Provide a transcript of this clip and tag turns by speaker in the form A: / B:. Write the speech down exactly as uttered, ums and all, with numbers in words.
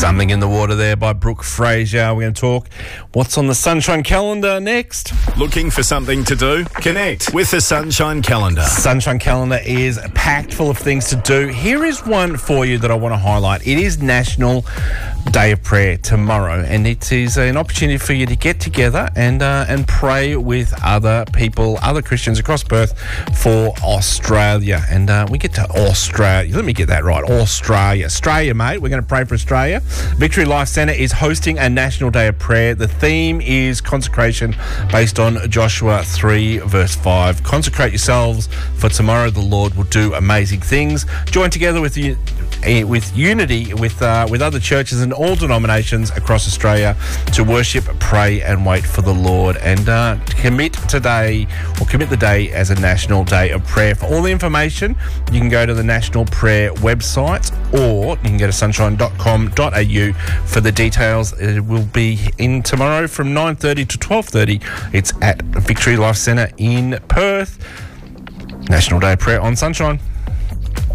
A: Something in the Water there by Brooke Fraser. We're going to talk what's on the Sunshine Calendar next.
B: Looking for something to do? Connect with the Sunshine Calendar.
A: Sunshine Calendar is packed full of things to do. Here is one for you that I want to highlight. It is National Day of Prayer tomorrow, and it is an opportunity for you to get together and uh, and pray with other people, other Christians across Perth for Australia. And uh, we get to Australia. Let me get that right. Australia. Australia, mate. We're going to pray for Australia. Victory Life Centre is hosting a National Day of Prayer. The theme is consecration based on Joshua three, verse five. Consecrate yourselves, for tomorrow the Lord will do amazing things. Join together with you. with unity with uh, with other churches and all denominations across Australia to worship, pray and wait for the Lord, and uh, commit today or commit the day as a National Day of Prayer. For all the information, you can go to the National Prayer website, or you can go to sunshine dot com dot a u for the details. It will be in tomorrow from nine thirty to twelve thirty. It's at Victory Life Centre in Perth. National Day of Prayer on Sunshine.